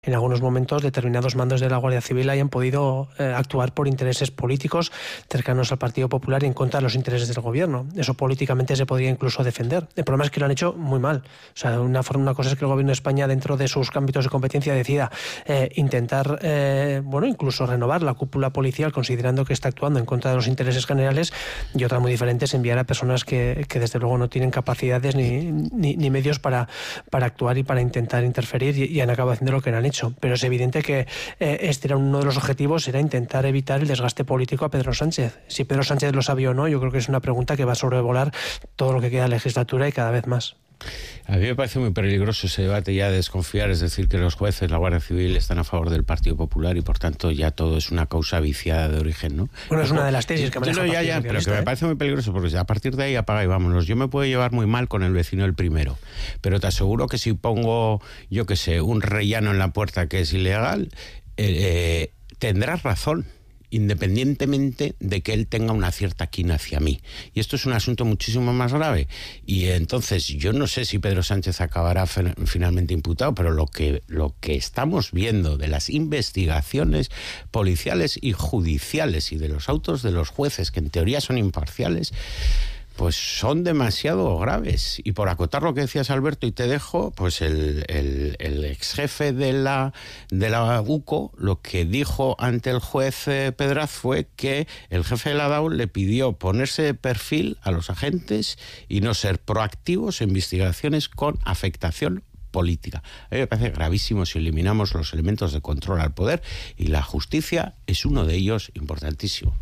en algunos momentos determinados mandos de la Guardia Civil hayan podido actuar por intereses políticos cercanos al Partido Popular y en contra de los intereses del gobierno. Eso políticamente se podría incluso defender. El problema es que lo han hecho muy mal. O sea, una cosa es que el gobierno de España, dentro de sus ámbitos de competencia, decida intentar, incluso renovar la cúpula policial considerando que está actuando en contra de los intereses generales, y otra muy diferente es enviar a personas que desde luego no tienen capacidades ni medios para actuar y para intentar interferir y han acabado haciendo lo que no han hecho. Pero es evidente que este era uno de los objetivos, era intentar evitar el desgaste político a Pedro Sánchez. Si Pedro Sánchez lo sabe o no, yo creo que es una pregunta que va a sobrevolar todo lo que queda de legislatura y cada vez más. A mí me parece muy peligroso ese debate ya de desconfiar, es decir, que los jueces, la Guardia Civil están a favor del Partido Popular y por tanto ya todo es una causa viciada de origen, ¿no? Bueno, es una de las tesis que maneja el Partido Socialista, pero que me parece muy peligroso porque a partir de ahí apaga y vámonos. Yo me puedo llevar muy mal con el vecino el primero, pero te aseguro que si pongo, yo qué sé, un rellano en la puerta que es ilegal, tendrás razón, independientemente de que él tenga una cierta quina hacia mí. Y esto es un asunto muchísimo más grave. Y entonces yo no sé si Pedro Sánchez acabará finalmente imputado, pero lo que estamos viendo de las investigaciones policiales y judiciales y de los autos de los jueces, que en teoría son imparciales, pues son demasiado graves. Y por acotar lo que decías, Alberto, y te dejo, pues el ex jefe de la UCO lo que dijo ante el juez Pedraz fue que el jefe de la DAO le pidió ponerse de perfil a los agentes y no ser proactivos en investigaciones con afectación política. A mí me parece gravísimo si eliminamos los elementos de control al poder, y la justicia es uno de ellos importantísimo.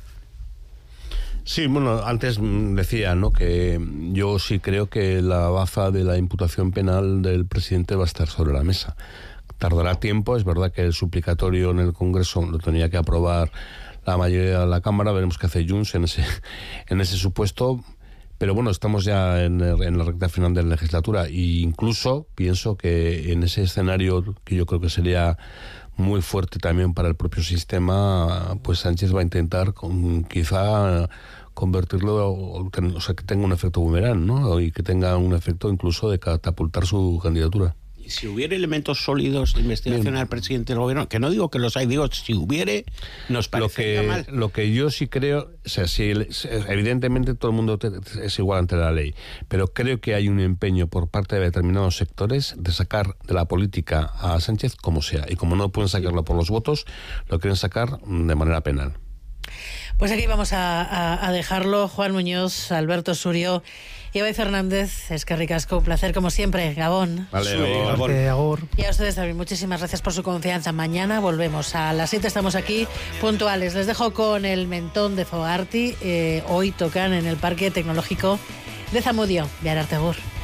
Sí, bueno, antes decía, ¿no?, que yo sí creo que la baza de la imputación penal del presidente va a estar sobre la mesa. Tardará tiempo, es verdad que el suplicatorio en el Congreso lo tenía que aprobar la mayoría de la Cámara, veremos qué hace Junts en ese supuesto, pero bueno, estamos ya en la recta final de la legislatura, e incluso pienso que en ese escenario, que yo creo que sería muy fuerte también para el propio sistema, pues Sánchez va a intentar quizá convertirlo, o sea, que tenga un efecto boomerang, ¿no?, y que tenga un efecto incluso de catapultar su candidatura. Y si hubiera elementos sólidos de investigación al presidente del gobierno, que no digo que los hay, digo si hubiere, nos parecería mal. Lo que yo sí creo, o sea, evidentemente todo el mundo es igual ante la ley, pero creo que hay un empeño por parte de determinados sectores de sacar de la política a Sánchez como sea, y como no pueden sacarlo por los votos, lo quieren sacar de manera penal. Pues aquí vamos a dejarlo. Juan Muñoz, Alberto Surio, Ibai Fernández, eskerrik asko, un placer como siempre. Gabón. Vale, Agur. Y a ustedes también, muchísimas gracias por su confianza. Mañana volvemos a las 7, estamos aquí puntuales. Les dejo con el mentón de Fogarty. Hoy tocan en el Parque Tecnológico de Zamudio. Biararte, agur.